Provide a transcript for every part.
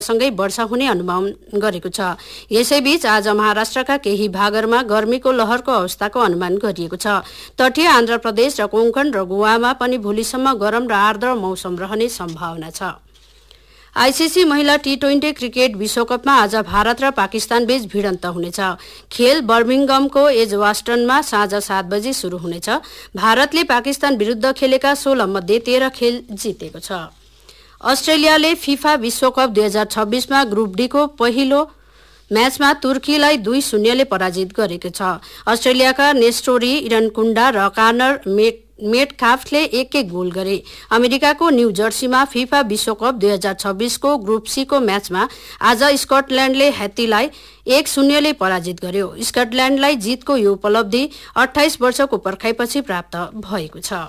सँगसँगै वर्षा हुने अनुमान गरेको छ। यसैबीच आज महाराष्ट्रका केही भागहरूमा गर्मीको लहरको अवस्थाको अनुमान गरिएको छ। तटीय आन्ध्र प्रदेश र कोंकण र गोवामा पनि भोलिसम्म गरम र आर्द्र मौसम रहने सम्भावना छ। आईसीसी महिला टी20 क्रिकेट विश्वकपमा आज भारत र पाकिस्तान बीच भिडन्त हुनेछ। खेल बर्मिङगमको एजवास्टनमा साँझ 7 बजे शुरू हुनेछ। भारतले पाकिस्तान विरुद्ध खेलेका 16 मध्ये 13 खेल जितेको छ। अस्ट्रेलियाले फिफा विश्वकप 2026 मा ग्रुप डी को पहिलो म्याचमा तुर्कीलाई 2-0 ले पराजित गरेको छ। अस्ट्रेलियाका नेस्टोरी इरनकुण्डा र कार्नर मेटकाफ्टले एक गोल गरे। अमेरिकाको न्यू जर्सीमा फिफा विश्वकप 2026 को ग्रुप सी को म्याचमा आज स्कटल्याण्डले हैतीलाई 1-0 ले पराजित गर्यो। स्कटल्याण्डलाई जितको यो उपलब्धि 28 वर्षको पर्खाइपछि प्राप्त भएको छ।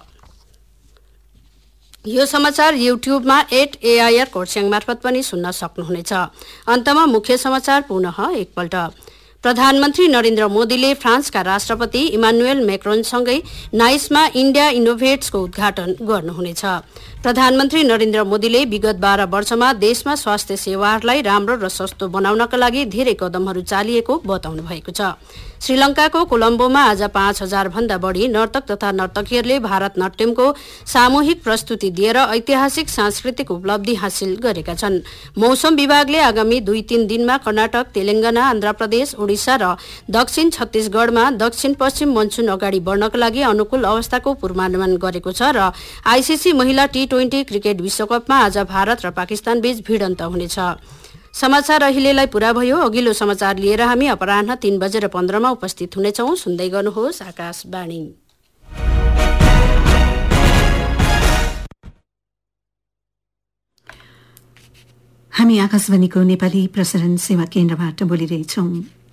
यो समाचार युट्युबमा @AIR कोर्स्याङ मार्फत पनि सुन्न सक्नुहुनेछ। अन्तमा मुख्य समाचार पुनः एकपल्ट। प्रधानमन्त्री नरेन्द्र मोदीले फ्रान्सका राष्ट्रपति इमानुएल मैक्रोनसँगै नाइसमा इन्डिया इनोभेट्सको उद्घाटन गर्नुहुनेछ। प्रधानमन्त्री नरेन्द्र मोदीले विगत 12 वर्षमा देशमा स्वास्थ्य सेवाहरूलाई राम्रो र सस्तो बनाउनका लागि धेरै कदमहरू चालिएको बताउनु भएको छ। श्रीलङ्काको कोलम्बोमा आज 5000 भन्दा बढी नर्तक तथा नर्तकीहरूले भारतनाट्यमको सामूहिक प्रस्तुति दिएर ऐतिहासिक सांस्कृतिक उपलब्धि हासिल गरेका छन्। मौसम विभागले आगामी 2-3 दिनमा कर्नाटक, तेलंगाना, आन्ध्र प्रदेश, ओडिसा र दक्षिण छत्तीसगढमा दक्षिण पश्चिम मनसुन अगाडि बढ्नका लागि अनुकूल अवस्थाको पूर्वानुमान गरेको छ र आईसीसी महिला टी20 क्रिकेट विश्वकपमा आज भारत र पाकिस्तान बीच भिडन्त हुनेछ। समाचार अहिलेलाई पूरा भयो। अघिल्लो समाचार लिएर हामी अपराह्न 3:15 मा उपस्थित हुनेछौं। सुन्दै गर्नुहोस् आकाशवाणी। हामी आकाशवाणीको नेपाली प्रसारण सेवा केन्द्रबाट बोलिरहेछौं।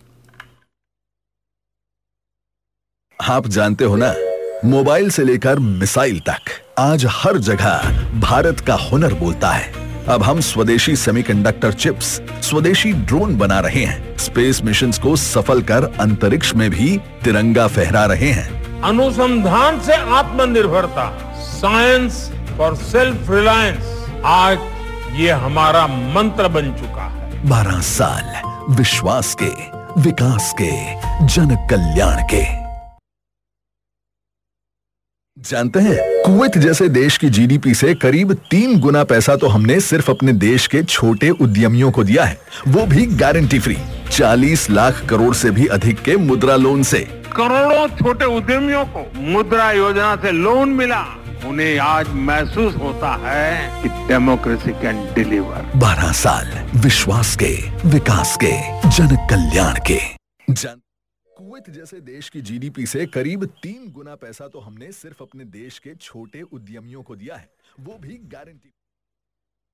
आप जानते हो ना, मोबाइल से लेकर मिसाइल तक आज हर जगह भारत का हुनर बोलता है। अब हम स्वदेशी सेमीकंडक्टर चिप्स, स्वदेशी ड्रोन बना रहे हैं, स्पेस मिशंस को सफल कर अंतरिक्ष में भी तिरंगा फहरा रहे हैं। अनुसंधान से आत्मनिर्भरता, साइंस फॉर सेल्फ रिलायंस, आज ये हमारा मंत्र बन चुका है। 12 साल विश्वास के, विकास के, जन कल्याण के। जानते हैं, कुवैत जैसे देश की जीडीपी से करीब 3 गुना पैसा तो हमने सिर्फ अपने देश के छोटे उद्यमियों को दिया है, वो भी गारंटी फ्री। 40 लाख करोड़ से भी अधिक के मुद्रा लोन से। करोड़ों छोटे उद्यमियों को मुद्रा योजना से लोन मिला। उन्हें आज महसूस होता है कि डेमोक्रेसी कैन डिलीवर। 12 साल विश्वास के, विकास के, जन कल्याण के। कुवैत जैसे देश की जीडीपी से करीब 3 गुना पैसा तो हमने सिर्फ अपने देश के छोटे उद्यमियों को दिया है, वो भी गारंटी।